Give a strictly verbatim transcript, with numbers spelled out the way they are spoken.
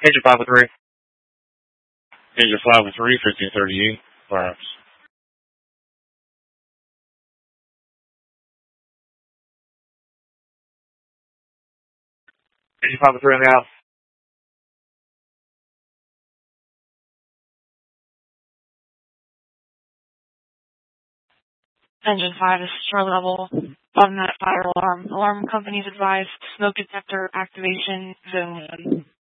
Engine five with three. Engine five with three, fifteen thirty-eight, perhaps. Engine five with three on the out. Engine five is star level. Automatic fire alarm. Alarm company's advised. Smoke detector activation zone one.